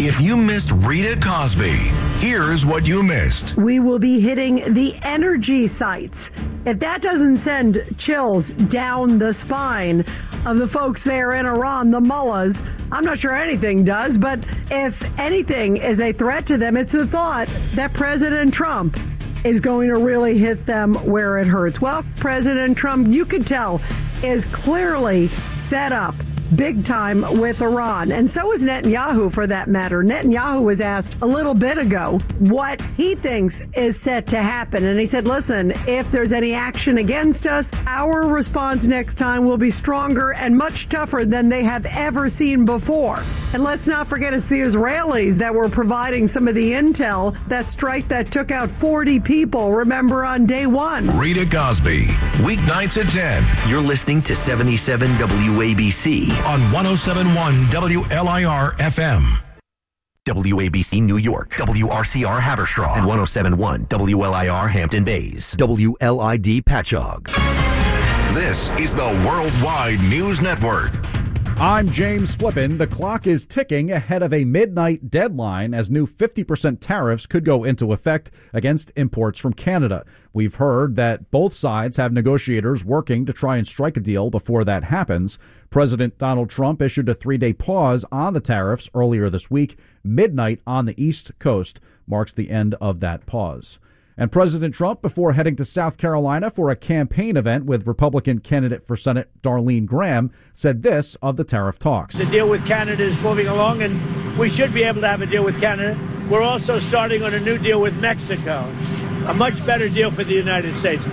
If you missed Rita Cosby, here's what you missed. We will be hitting the energy sites. If that doesn't send chills down the spine of the folks there in Iran, the mullahs, I'm not sure anything does, but if anything is a threat to them, it's the thought that President Trump is going to really hit them where it hurts. Well, President Trump, you could tell, is clearly fed up big time with Iran. And so is Netanyahu, for that matter. Netanyahu was asked a little bit ago what he thinks is set to happen. And he said, listen, if there's any action against us, our response next time will be stronger and much tougher than they have ever seen before. And let's not forget, it's the Israelis that were providing some of the intel, that strike that took out 40 people, remember, on day one. Rita Cosby, weeknights at 10. You're listening to 77 WABC. On 107.1 WLIR FM. WABC New York, WRCR Haverstraw, and 107.1 WLIR Hampton Bays, WLID Patchogue. This is the Worldwide News Network. I'm James Flippin. The clock is ticking ahead of a midnight deadline as new 50% tariffs could go into effect against imports from Canada. We've heard that both sides have negotiators working to try and strike a deal before that happens. President Donald Trump issued a 3-day pause on the tariffs earlier this week. Midnight on the East Coast marks the end of that pause. And President Trump, before heading to South Carolina for a campaign event with Republican candidate for Senate Darlene Graham, said this of the tariff talks. The deal with Canada is moving along, and we should be able to have a deal with Canada. We're also starting on a new deal with Mexico, a much better deal for the United States.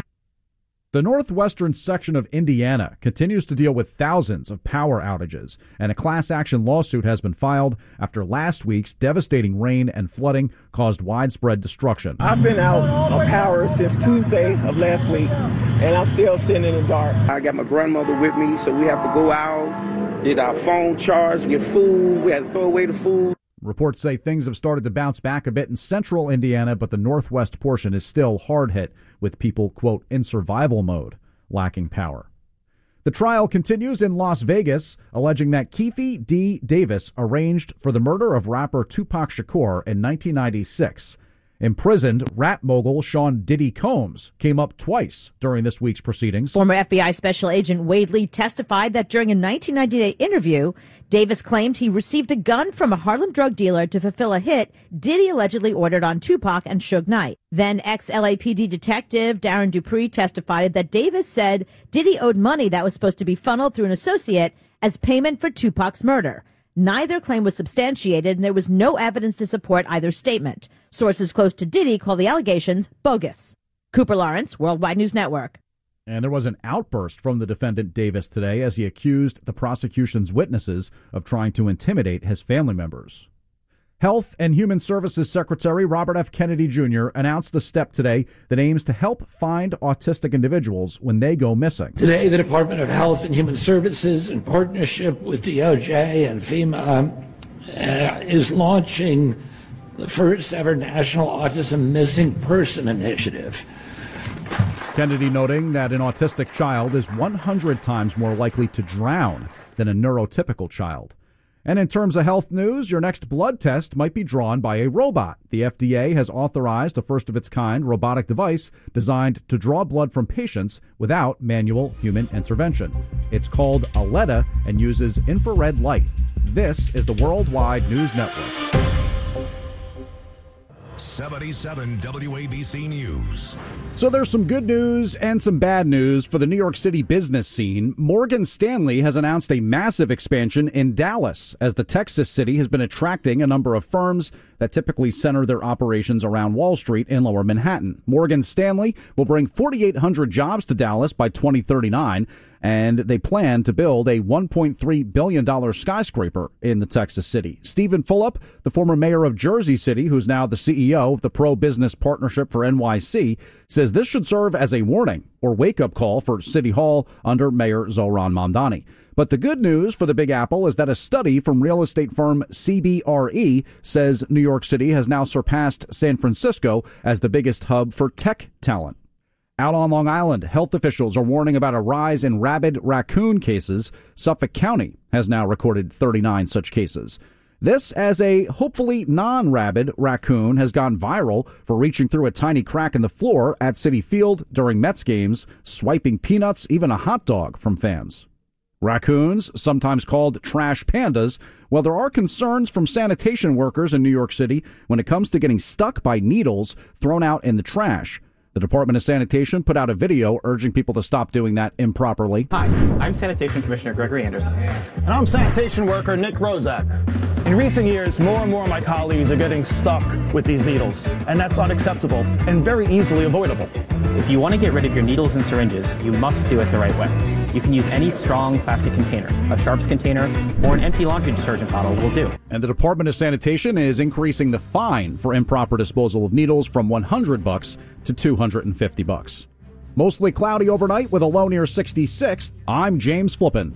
The northwestern section of Indiana continues to deal with thousands of power outages, and a class action lawsuit has been filed after last week's devastating rain and flooding caused widespread destruction. I've been out on power since Tuesday of last week, and I'm still sitting in the dark. I got my grandmother with me, so we have to go out, get our phone charged, get food. We had to throw away the food. Reports say things have started to bounce back a bit in central Indiana, but the northwest portion is still hard hit, with people, quote, in survival mode, lacking power. The trial continues in Las Vegas, alleging that Keefe D. Davis arranged for the murder of rapper Tupac Shakur in 1996. Imprisoned rap mogul Sean Diddy Combs came up twice during this week's proceedings. Former FBI Special Agent Wade Lee testified that during a 1998 interview, Davis claimed he received a gun from a Harlem drug dealer to fulfill a hit Diddy allegedly ordered on Tupac and Suge Knight. Then ex-LAPD detective Darren Dupree testified that Davis said Diddy owed money that was supposed to be funneled through an associate as payment for Tupac's murder. Neither claim was substantiated, and there was no evidence to support either statement. Sources close to Diddy call the allegations bogus. Cooper Lawrence, Worldwide News Network. And there was an outburst from the defendant Davis today as he accused the prosecution's witnesses of trying to intimidate his family members. Health and Human Services Secretary Robert F. Kennedy Jr. announced the step today that aims to help find autistic individuals when they go missing. Today, the Department of Health and Human Services, in partnership with DOJ and FEMA, is launching the first ever National Autism Missing Person Initiative. Kennedy noting that an autistic child is 100 times more likely to drown than a neurotypical child. And in terms of health news, your next blood test might be drawn by a robot. The FDA has authorized a first-of-its-kind robotic device designed to draw blood from patients without manual human intervention. It's called Aletta and uses infrared light. This is the Worldwide News Network. 77 WABC News. So there's some good news and some bad news for the New York City business scene. Morgan Stanley has announced a massive expansion in Dallas, as the Texas city has been attracting a number of firms that typically center their operations around Wall Street in Lower Manhattan. Morgan Stanley will bring 4,800 jobs to Dallas by 2039, and they plan to build a $1.3 billion skyscraper in the Texas city. Stephen Fulop, the former mayor of Jersey City, who's now the CEO of the Pro-Business Partnership for NYC, says this should serve as a warning or wake-up call for City Hall under Mayor Zohran Mamdani. But the good news for the Big Apple is that a study from real estate firm CBRE says New York City has now surpassed San Francisco as the biggest hub for tech talent. Out on Long Island, health officials are warning about a rise in rabid raccoon cases. Suffolk County has now recorded 39 such cases. This as a hopefully non-rabid raccoon has gone viral for reaching through a tiny crack in the floor at Citi Field during Mets games, swiping peanuts, even a hot dog from fans. Raccoons, sometimes called trash pandas, well, there are concerns from sanitation workers in New York City when it comes to getting stuck by needles thrown out in the trash. The Department of Sanitation put out a video urging people to stop doing that improperly. Hi, I'm Sanitation Commissioner Gregory Anderson. And I'm sanitation worker Nick Rozak. In recent years, more and more of my colleagues are getting stuck with these needles, and that's unacceptable and very easily avoidable. If you want to get rid of your needles and syringes, you must do it the right way. You can use any strong plastic container, a Sharps container, or an empty laundry detergent bottle will do. And the Department of Sanitation is increasing the fine for improper disposal of needles from $100 to $250. Mostly cloudy overnight with a low near 66. I'm James Flippin.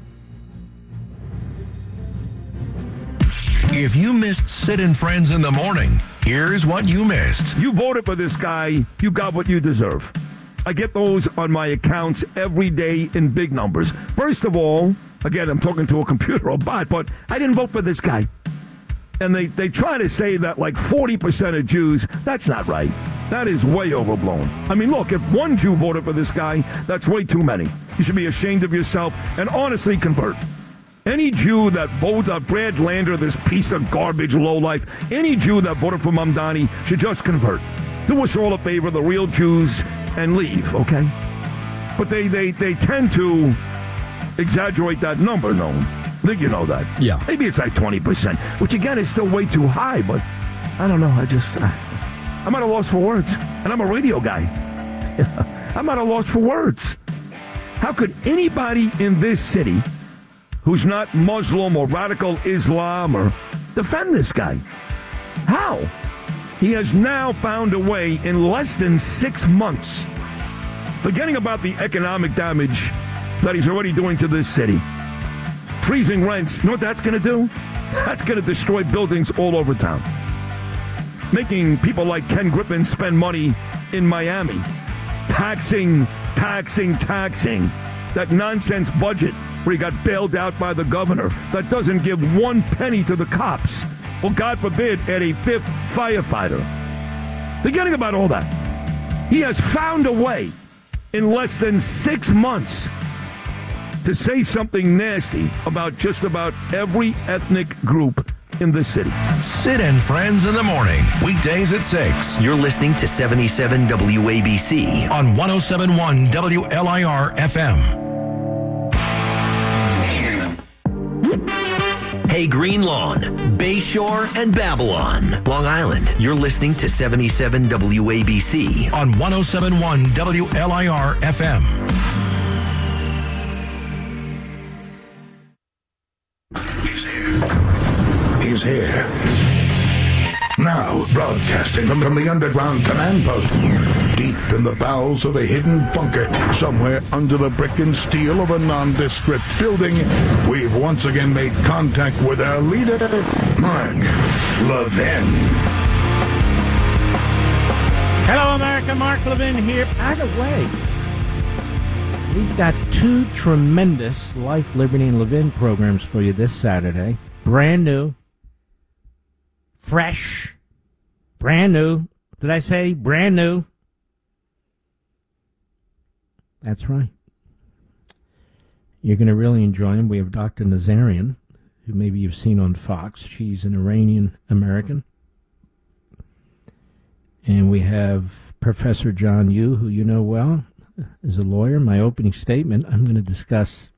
If you missed Sid and Friends in the morning, here's what you missed. You voted for this guy, you got what you deserve. I get those on my accounts every day in big numbers. First of all, again, I'm talking to a computer or bot, but I didn't vote for this guy. And they try to say that like 40% of Jews, that's not right. That is way overblown. I mean, look, if one Jew voted for this guy, that's way too many. You should be ashamed of yourself and honestly convert. Any Jew that voted Brad Lander, this piece of garbage lowlife, any Jew that voted for Mamdani should just convert. Do us all a favor, the real Jews, and leave, okay? But they tend to exaggerate that number, no? I think you know that. Yeah. Maybe it's like 20%, which again is still way too high, but I don't know. I'm at a loss for words. And I'm a radio guy. I'm at a loss for words. How could anybody in this city who's not Muslim or radical Islam or defend this guy? How? He has now found a way in less than 6 months, forgetting about the economic damage that he's already doing to this city. Freezing rents, you know what that's going to do? That's going to destroy buildings all over town. Making people like Ken Griffin spend money in Miami. Taxing. That nonsense budget where he got bailed out by the governor that doesn't give one penny to the cops. Or, God forbid, add a fifth firefighter. Forgetting about all that. He has found a way in less than 6 months to say something nasty about just about every ethnic group in the city. Sid and Friends in the morning, weekdays at 6. You're listening to 77 WABC On 107.1 WLIR FM. Hey Green Lawn, Bayshore, and Babylon, Long Island. You're listening to 77 WABC On 107.1 WLIR FM. He's here. Now, broadcasting from the underground command post, deep in the bowels of a hidden bunker, somewhere under the brick and steel of a nondescript building, we've once again made contact with our leader, Mark Levin. Hello, America. Mark Levin here. By the way, we've got 2 tremendous Life, Liberty, and Levin programs for you this Saturday. Brand new. Fresh. Brand new. Did I say brand new? That's right. You're going to really enjoy them. We have Dr. Nazarian, who maybe you've seen on Fox. She's an Iranian-American. And we have Professor John Yoo, who you know well, is a lawyer. My opening statement, I'm going to discuss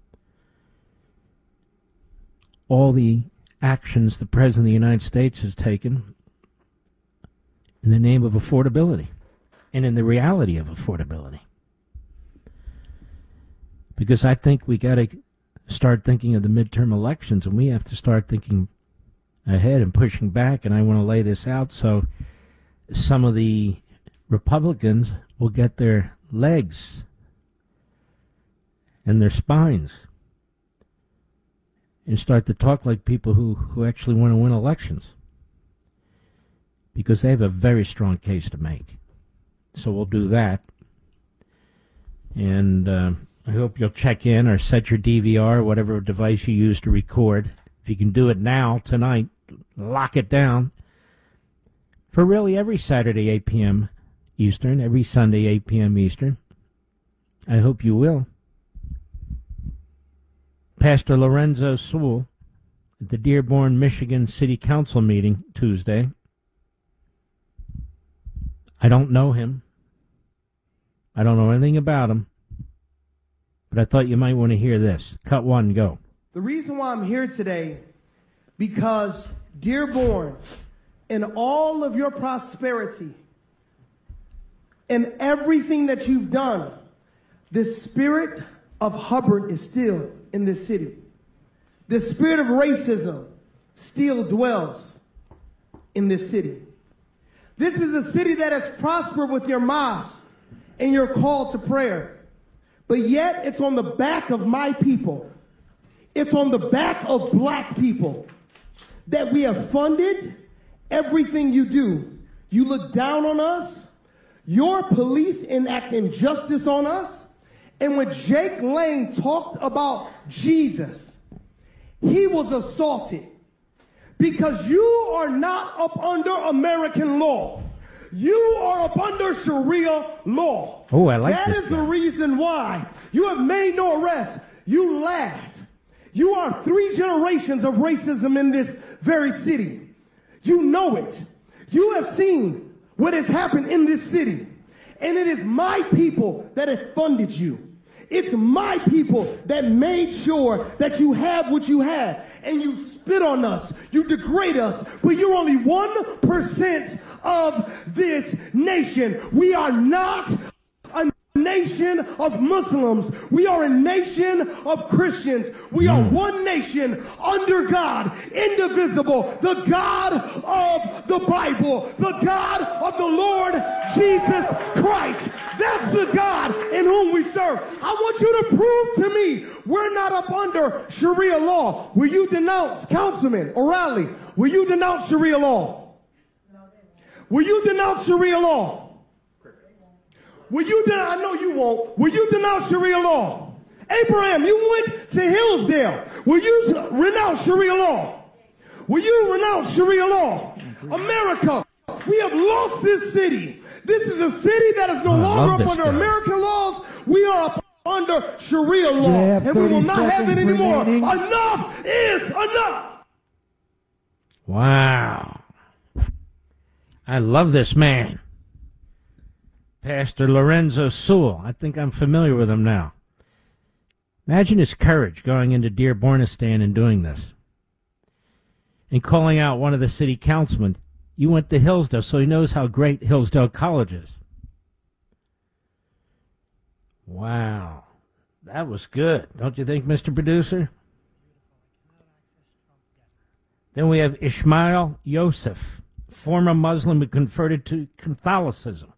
all the actions the President of the United States has taken in the name of affordability and in the reality of affordability. Because I think we got to start thinking of the midterm elections, and we have to start thinking ahead and pushing back, and I want to lay this out so some of the Republicans will get their legs and their spines and start to talk like people who actually want to win elections, because they have a very strong case to make. So we'll do that. And I hope you'll check in or set your DVR, whatever device you use to record, If you can do it now, tonight, lock it down. For really every Saturday, 8 p.m. Eastern, every Sunday, 8 p.m. Eastern. I hope you will. Pastor Lorenzo Sewell at the Dearborn, Michigan City Council meeting Tuesday. I don't know him. I don't know anything about him. But I thought you might want to hear this. Cut one, go. The reason why I'm here today, because Dearborn, in all of your prosperity and everything that you've done, the spirit of Hubbard is still in this city. The spirit of racism still dwells in this city. This is a city that has prospered with your mosque and your call to prayer. But yet it's on the back of my people. It's on the back of black people that we have funded everything you do. You look down on us. Your police enact injustice on us. And when Jake Lane talked about Jesus, he was assaulted because you are not up under American law. You are up under Sharia law. Oh, I like that. That is guy. the reason why you have made no arrest. You laugh. You are 3 generations of racism in this very city. You know it. You have seen what has happened in this city. And it is my people that have funded you. It's my people that made sure that you have what you had. And you spit on us. You degrade us. But you're only 1% of this nation. We are not a nation of Muslims. We are a nation of Christians. We are one nation under God, indivisible, the God of the Bible, the God of the Lord Jesus Christ. That's the God in whom we serve. I want you to prove to me we're not up under Sharia law. Will you denounce, Councilman O'Reilly, will you denounce Sharia law? Will you denounce Sharia law? Will you denounce? I know you won't. Will you denounce Sharia law? Abraham, you went to Hillsdale. Will you renounce Sharia law? Will you renounce Sharia law? America, we have lost this city. This is a city that is no longer up under American laws. We are up under Sharia law. And we will not have it anymore. Enough is enough. Wow. I love this man. Pastor Lorenzo Sewell. I think I'm familiar with him now. Imagine his courage going into Dearbornistan and doing this. And calling out one of the city councilmen. You went to Hillsdale, so he knows how great Hillsdale College is. Wow. That was good. Don't you think, Mr. Producer? Then we have Ismail Yosef, former Muslim who converted to Catholicism.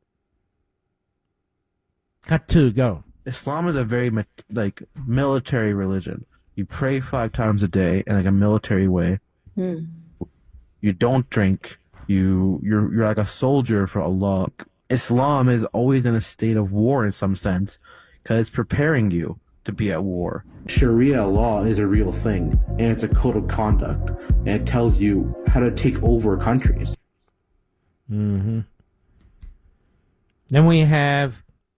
Cut two, go. Islam is a very military religion. You pray 5 times a day in a military way. You don't drink. You're like a soldier for Allah. Islam is always in a state of war in some sense because it's preparing you to be at war. Sharia law is a real thing, and it's a code of conduct, and it tells you how to take over countries. Mm-hmm. Then we have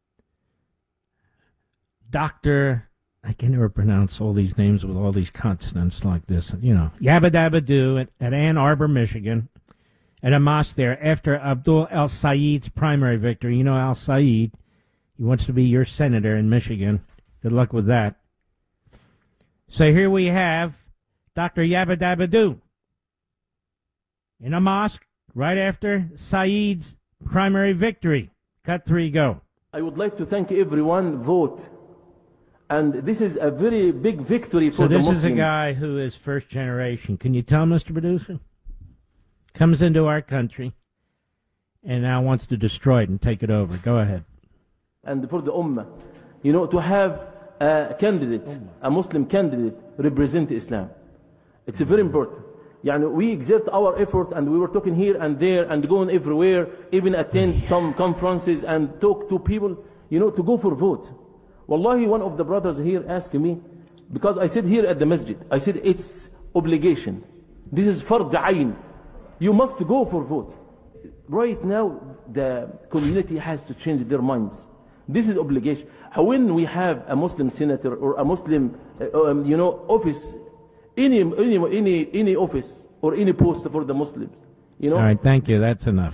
Dr. I can never pronounce all these names with all these consonants like this. You know, Yabba Dabba Doo at Ann Arbor, Michigan, at a mosque there after Abdul El-Sayed's primary victory. You know El-Sayed, he wants to be your senator in Michigan. Good luck with that. So here we have Dr. Yabba Dabba Doo in a mosque right after Sayed's primary victory. Cut 3, go. I would like to thank everyone vote. And this is a very big victory for the Muslims. So this is a guy who is first generation. Can you tell, Mr. Producer? Comes into our country and now wants to destroy it and take it over. Go ahead. And for the Ummah, you know, to have a candidate, a Muslim candidate, represent Islam. It's very important. We exert our effort, and we were talking here and there and going everywhere, even attend some conferences and talk to people, to go for vote. Wallahi, one of the brothers here asked me, because I said here at the masjid, I said it's obligation. This is fard ayn. You must go for vote. Right now, the community has to change their minds. This is obligation. When we have a Muslim senator or a Muslim, office, any office or any post for the Muslims, All right, thank you. That's enough.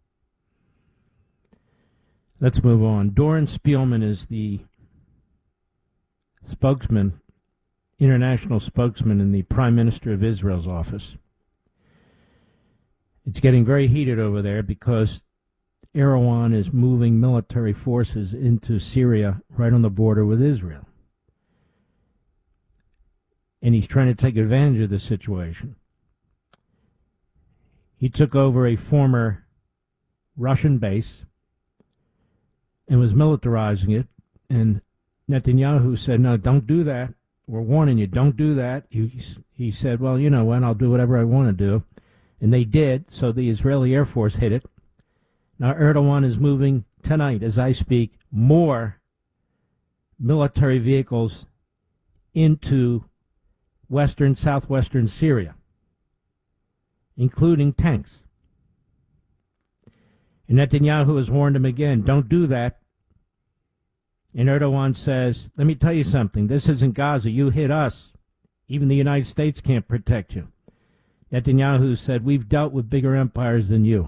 Let's move on. Doron Spielman is the spokesman, international spokesman in the Prime Minister of Israel's office. It's getting very heated over there because Erdogan is moving military forces into Syria right on the border with Israel. And he's trying to take advantage of the situation. He took over a former Russian base and was militarizing it, and Netanyahu said, no, don't do that. We're warning you, don't do that. He said, well, you know what, I'll do whatever I want to do. And they did, so the Israeli Air Force hit it. Now Erdogan is moving tonight, as I speak, more military vehicles into southwestern Syria, including tanks. And Netanyahu has warned him again, don't do that. And Erdogan says, let me tell you something, this isn't Gaza, you hit us. Even the United States can't protect you. Netanyahu said, we've dealt with bigger empires than you.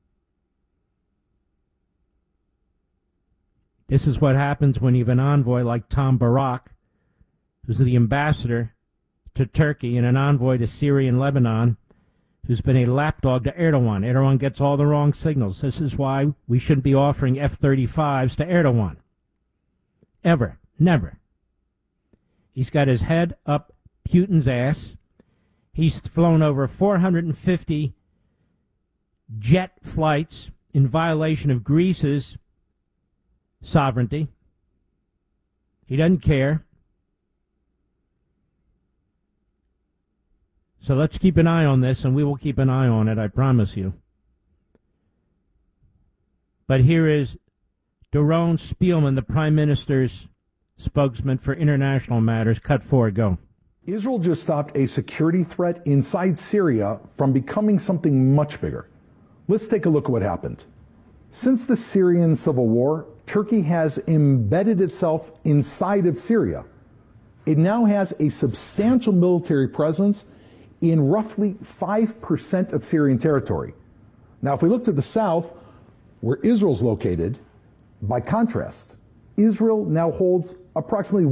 This is what happens when you have an envoy like Tom Barak, who's the ambassador to Turkey and an envoy to Syria and Lebanon, who's been a lapdog to Erdogan. Erdogan gets all the wrong signals. This is why we shouldn't be offering F-35s to Erdogan. Ever. Never. He's got his head up Putin's ass. He's flown over 450 jet flights in violation of Greece's sovereignty. He doesn't care. So let's keep an eye on this, and we will keep an eye on it, I promise you. But here is Doron Spielman, the Prime Minister's spokesman for international matters. Cut 4, go. Israel just stopped a security threat inside Syria from becoming something much bigger. Let's take a look at what happened. Since the Syrian civil war, Turkey has embedded itself inside of Syria. It now has a substantial military presence in roughly 5% of Syrian territory. Now, if we look to the south, where Israel's located, by contrast, Israel now holds approximately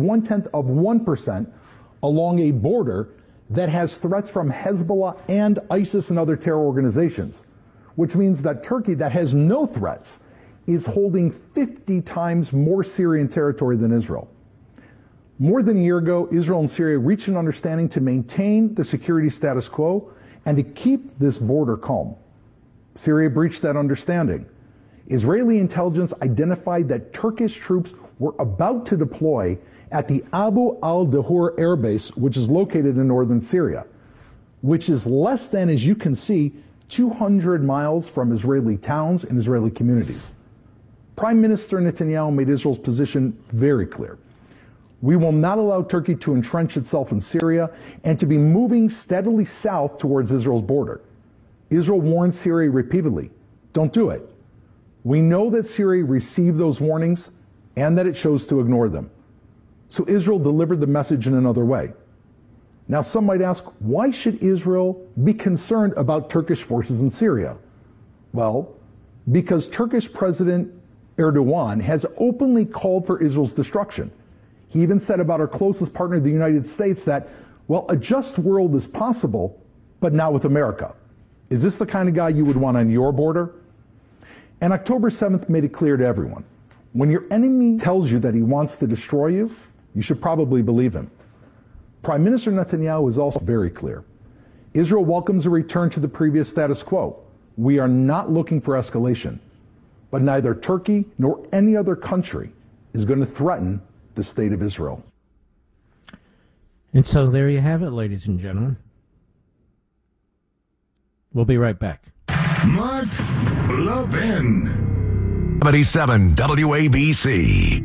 0.1% along a border that has threats from Hezbollah and ISIS and other terror organizations, which means that Turkey, that has no threats, is holding 50 times more Syrian territory than Israel. More than a year ago, Israel and Syria reached an understanding to maintain the security status quo and to keep this border calm. Syria breached that understanding. Israeli intelligence identified that Turkish troops were about to deploy at the Abu al-Dahur air base, which is located in northern Syria, which is less than, as you can see, 200 miles from Israeli towns and Israeli communities. Prime Minister Netanyahu made Israel's position very clear. We will not allow Turkey to entrench itself in Syria and to be moving steadily south towards Israel's border. Israel warned Syria repeatedly, don't do it. We know that Syria received those warnings and that it chose to ignore them. So Israel delivered the message in another way. Now some might ask, why should Israel be concerned about Turkish forces in Syria? Well, because Turkish President Erdogan has openly called for Israel's destruction. He even said about our closest partner, the United States, that, well, a just world is possible, but not with America. Is this the kind of guy you would want on your border? And October 7th made it clear to everyone. When your enemy tells you that he wants to destroy you, you should probably believe him. Prime Minister Netanyahu is also very clear. Israel welcomes a return to the previous status quo. We are not looking for escalation. But neither Turkey nor any other country is going to threaten the state of Israel. And so there you have it, ladies and gentlemen. We'll be right back. Mark Levin. 77 WABC.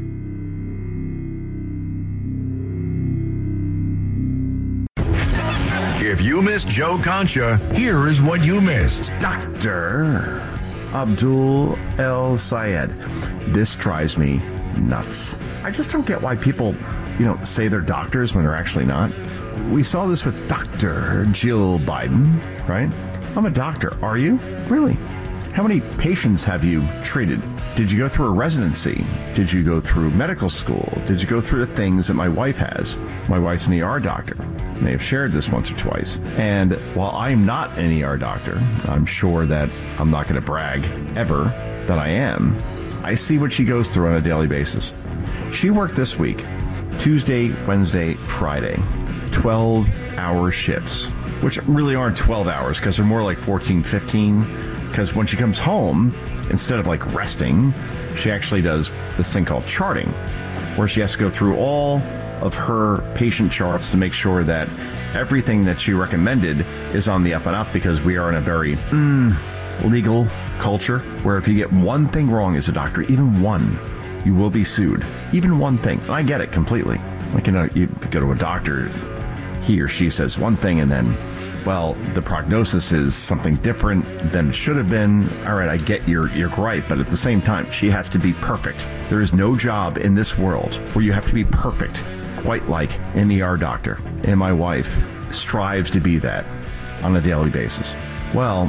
If missed Joe Concha, here's what you missed. Dr. Abdul El Sayed. This drives me nuts. I just don't get why people, say they're doctors when they're actually not. We saw this with Dr. Jill Biden, right? I'm a doctor. Are you? Really? How many patients have you treated? Did you go through a residency? Did you go through medical school? Did you go through the things that my wife has? My wife's an ER doctor. They have shared this once or twice. And while I'm not an ER doctor, I'm sure that I'm not going to brag ever that I am. I see what she goes through on a daily basis. She worked this week, Tuesday, Wednesday, Friday, 12-hour shifts, which really aren't 12 hours because they're more like 14, 15. Because when she comes home, instead of like resting, she actually does this thing called charting, where she has to go through all of her patient charts to make sure that everything that she recommended is on the up and up, because we are in a very legal culture where if you get one thing wrong as a doctor, even one, you will be sued. Even one thing. And I get it completely. Like, you go to a doctor, he or she says one thing and then, well, the prognosis is something different than it should have been. All right, I get your gripe, but at the same time, she has to be perfect. There is no job in this world where you have to be perfect, quite like an ER doctor. And my wife strives to be that on a daily basis. Well,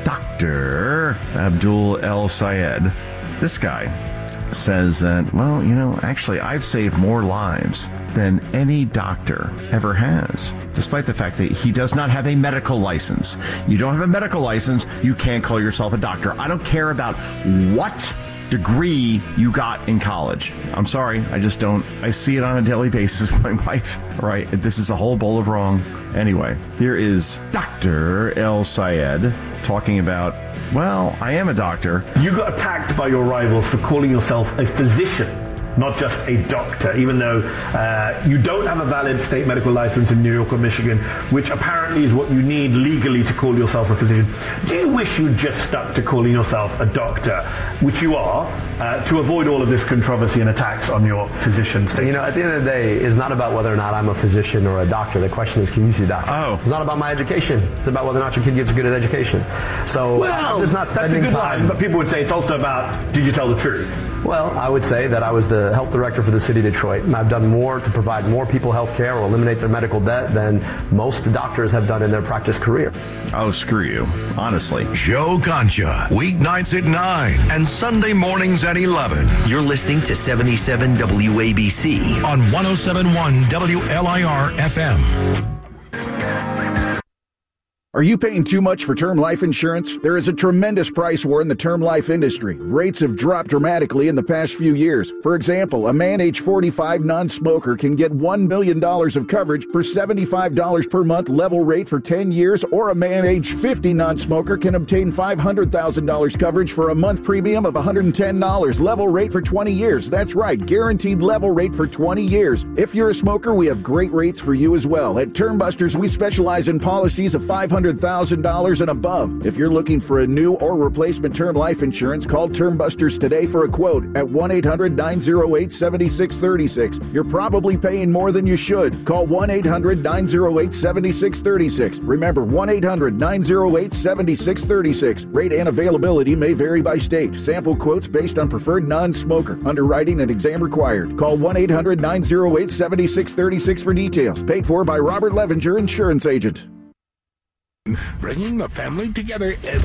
Dr. Abdul El Sayed, this guy says that, well, actually, I've saved more lives than any doctor ever has, despite the fact that he does not have a medical license. You don't have a medical license, you can't call yourself a doctor. I don't care about what degree you got in college. I'm sorry, I just don't. I see it on a daily basis with my wife. Right? This is a whole bowl of wrong. Anyway, here is Dr. El Sayed talking about, well, I am a doctor. You got attacked by your rivals for calling yourself a physician, not just a doctor, even though you don't have a valid state medical license in New York or Michigan, which apparently is what you need legally to call yourself a physician. Do you wish you'd just stuck to calling yourself a doctor, which you are, to avoid all of this controversy and attacks on your physician status? At the end of the day, it's not about whether or not I'm a physician or a doctor. The question is, can you see a doctor? Oh. It's not about my education. It's about whether or not your kid gets a good education. So well, I'm just not spending that's a good time. line, but people would say it's also about, did you tell the truth? Well, I would say that I was the health director for the city of Detroit, and I've done more to provide more people health care or eliminate their medical debt than most doctors have done in their practice career. Oh, screw you. Honestly. Joe Concha, weeknights at 9 and Sunday mornings at 11. You're listening to 77 WABC on 107.1 WLIR FM. Are you paying too much for term life insurance? There is a tremendous price war in the term life industry. Rates have dropped dramatically in the past few years. For example, a man age 45 non-smoker can get $1 million of coverage for $75 per month level rate for 10 years, or a man age 50 non-smoker can obtain $500,000 coverage for a month premium of $110 level rate for 20 years. That's right, guaranteed level rate for 20 years. If you're a smoker, we have great rates for you as well. At Term Busters, we specialize in policies of $500,000 and above. If you're looking for a new or replacement term life insurance, call Term Busters today for a quote at 1-800-908-7636. You're probably paying more than you should. Call 1-800-908-7636. Remember, 1-800-908-7636. Rate and availability may vary by state. Sample quotes based on preferred non-smoker. Underwriting and exam required. Call 1-800-908-7636 for details. Paid for by Robert Levinger, Insurance Agent. Bringing the family together